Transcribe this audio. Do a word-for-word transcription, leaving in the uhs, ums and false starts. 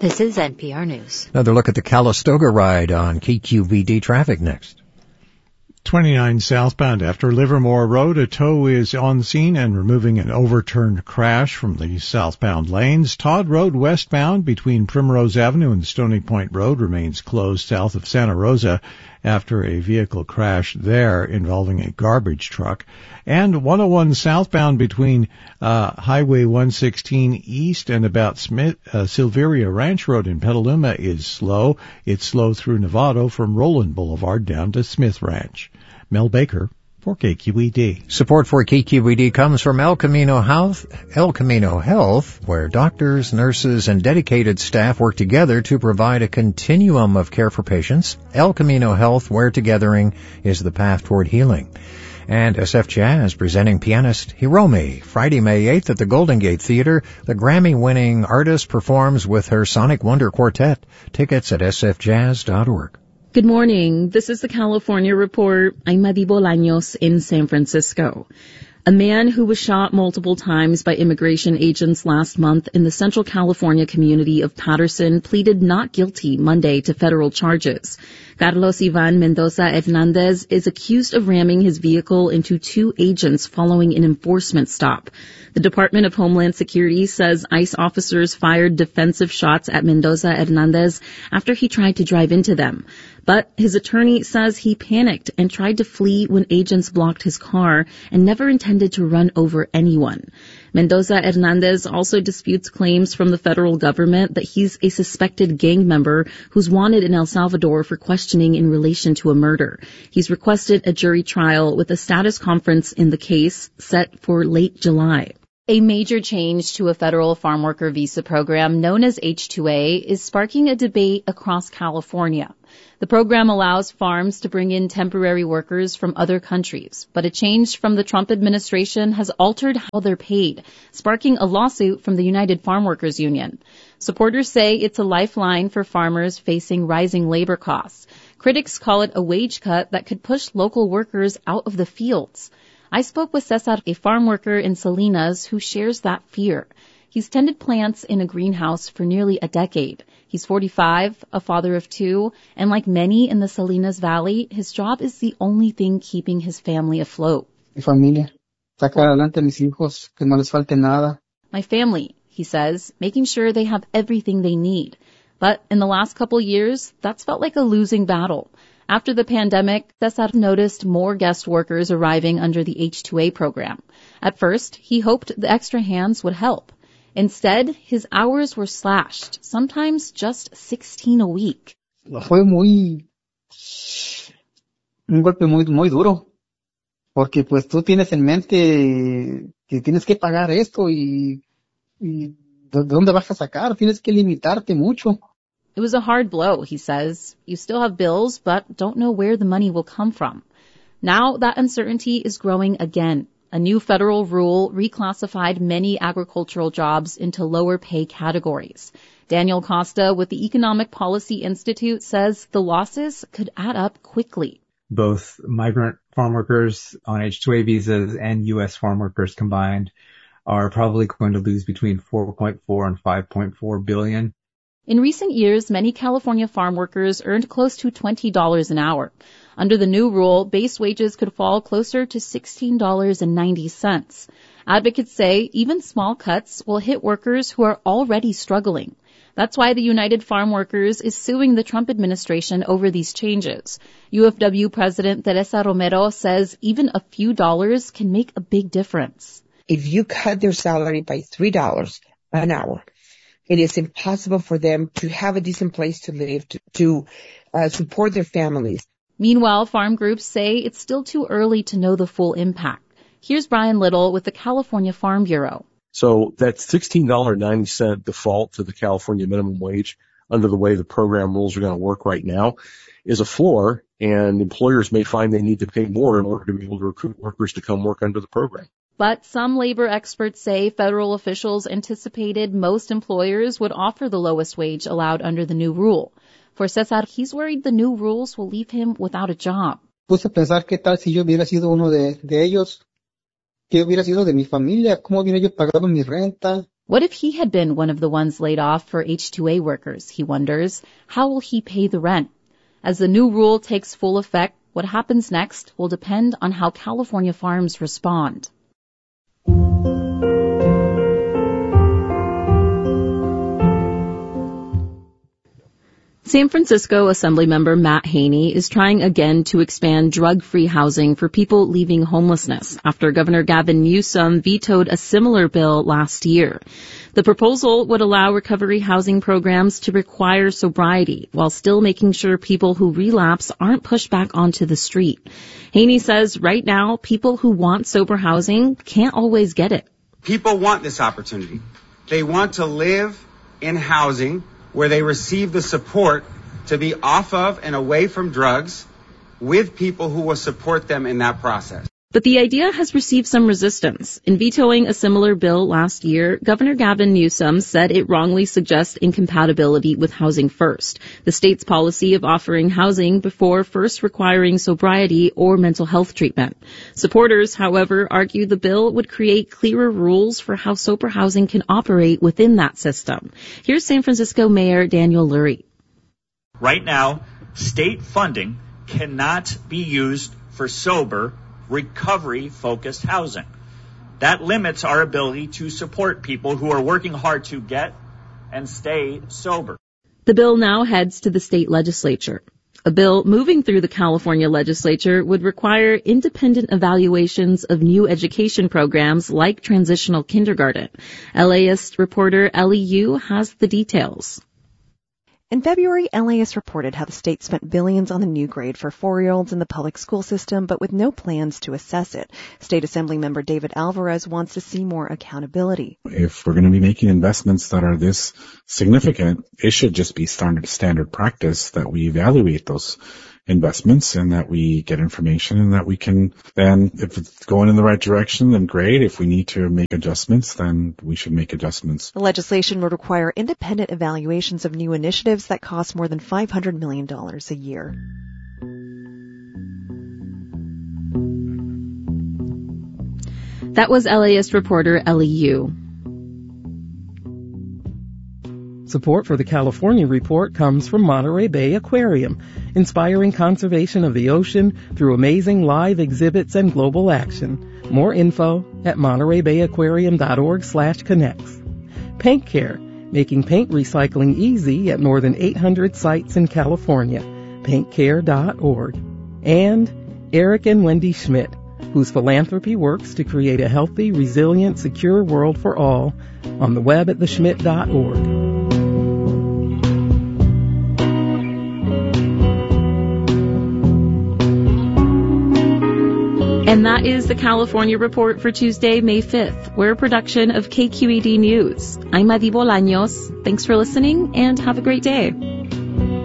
This is N P R News. Another look at the Calistoga ride on K Q V D traffic next. twenty-nine southbound after Livermore Road, a tow is on scene and removing an overturned crash from the southbound lanes. Todd Road westbound between Primrose Avenue and Stony Point Road remains closed south of Santa Rosa after a vehicle crashed there involving a garbage truck. And one oh one southbound between uh, Highway one sixteen east and about Smith, uh, Silveria Ranch Road in Petaluma is slow. It's slow through Novato from Roland Boulevard down to Smith Ranch. Mel Baker for K Q E D. Support for K Q E D comes from El Camino Health, El Camino Health, where doctors, nurses, and dedicated staff work together to provide a continuum of care for patients. El Camino Health, where togethering is the path toward healing. And S F Jazz presenting pianist Hiromi. Friday, May eighth at the Golden Gate Theater, the Grammy-winning artist performs with her Sonic Wonder Quartet. Tickets at s f jazz dot org. Good morning. This is the California Report. I'm Madi Bolaños in San Francisco. A man who was shot multiple times by immigration agents last month in the Central California community of Patterson pleaded not guilty Monday to federal charges. Carlos Ivan Mendoza Hernandez is accused of ramming his vehicle into two agents following an enforcement stop. The Department of Homeland Security says ICE officers fired defensive shots at Mendoza Hernandez after he tried to drive into them. But his attorney says he panicked and tried to flee when agents blocked his car and never intended to run over anyone. Mendoza Hernandez also disputes claims from the federal government that he's a suspected gang member who's wanted in El Salvador for questioning in relation to a murder. He's requested a jury trial with a status conference in the case set for late July. A major change to a federal farm worker visa program known as H two A is sparking a debate across California. The program allows farms to bring in temporary workers from other countries, but a change from the Trump administration has altered how they're paid, sparking a lawsuit from the United Farm Workers Union. Supporters say it's a lifeline for farmers facing rising labor costs. Critics call it a wage cut that could push local workers out of the fields. I spoke with Cesar, a farm worker in Salinas, who shares that fear. He's tended plants in a greenhouse for nearly a decade. He's forty-five, a father of two, and like many in the Salinas Valley, his job is the only thing keeping his family afloat. Mi familia, sacar adelante a mis hijos, que no les falte nada. My family, he says, making sure they have everything they need. But in the last couple years, that's felt like a losing battle. After the pandemic, Cesar noticed more guest workers arriving under the H two A program. At first, he hoped the extra hands would help. Instead, his hours were slashed, sometimes just sixteen a week. Fue muy, un golpe muy, muy duro. Porque pues tú tienes en mente que tienes que pagar esto y, y ¿de dónde vas a sacar? Tienes que limitarte mucho. It was a hard blow, he says. You still have bills, but don't know where the money will come from. Now that uncertainty is growing again. A new federal rule reclassified many agricultural jobs into lower pay categories. Daniel Costa with the Economic Policy Institute says the losses could add up quickly. Both migrant farm workers on H two A visas and U S farm workers combined are probably going to lose between four point four and five point four billion. In recent years, many California farm workers earned close to twenty dollars an hour. Under the new rule, base wages could fall closer to sixteen dollars and ninety cents. Advocates say even small cuts will hit workers who are already struggling. That's why the United Farm Workers is suing the Trump administration over these changes. U F W President Teresa Romero says even a few dollars can make a big difference. If you cut their salary by three dollars an hour, it is impossible for them to have a decent place to live, to, to uh, support their families. Meanwhile, farm groups say it's still too early to know the full impact. Here's Brian Little with the California Farm Bureau. So that sixteen dollars and ninety cents default to the California minimum wage under the way the program rules are going to work right now is a floor, and employers may find they need to pay more in order to be able to recruit workers to come work under the program. But some labor experts say federal officials anticipated most employers would offer the lowest wage allowed under the new rule. For Cesar, he's worried the new rules will leave him without a job. Puse a pensar qué tal si yo hubiera sido uno de, de ellos, que hubiera sido de mi familia, cómo hubiera yo pagado mi renta. What if he had been one of the ones laid off for H two A workers, he wonders. How will he pay the rent? As the new rule takes full effect, what happens next will depend on how California farms respond. San Francisco Assemblymember Matt Haney is trying again to expand drug-free housing for people leaving homelessness after Governor Gavin Newsom vetoed a similar bill last year. The proposal would allow recovery housing programs to require sobriety while still making sure people who relapse aren't pushed back onto the street. Haney says right now, people who want sober housing can't always get it. People want this opportunity. They want to live in housing where they receive the support to be off of and away from drugs with people who will support them in that process. But the idea has received some resistance. In vetoing a similar bill last year, Governor Gavin Newsom said it wrongly suggests incompatibility with Housing First, the state's policy of offering housing before first requiring sobriety or mental health treatment. Supporters, however, argue the bill would create clearer rules for how sober housing can operate within that system. Here's San Francisco Mayor Daniel Lurie. Right now, state funding cannot be used for sober recovery-focused housing. That limits our ability to support people who are working hard to get and stay sober. The bill now heads to the state legislature. A bill moving through the California legislature would require independent evaluations of new education programs like transitional kindergarten. LAist reporter Ellie Yu has the details. In February, LAist reported how the state spent billions on the new grade for four-year-olds in the public school system, but with no plans to assess it. State Assembly member David Alvarez wants to see more accountability. If we're going to be making investments that are this significant, it should just be standard standard practice that we evaluate those investments and that we get information and that we can then, if it's going in the right direction, then great. If we need to make adjustments, then we should make adjustments. The legislation would require independent evaluations of new initiatives that cost more than five hundred million dollars a year. That was LAist reporter Ellie Yu. Support for the California Report comes from Monterey Bay Aquarium, inspiring conservation of the ocean through amazing live exhibits and global action. More info at monterey bay aquarium dot org slash connects. Paint Care, making paint recycling easy at more than eight hundred sites in California. paint care dot org. And Eric and Wendy Schmidt, whose philanthropy works to create a healthy, resilient, secure world for all, on the web at the schmidt dot org. And that is the California Report for Tuesday, May fifth. We're a production of K Q E D News. I'm Madi Bolaños. Thanks for listening and have a great day.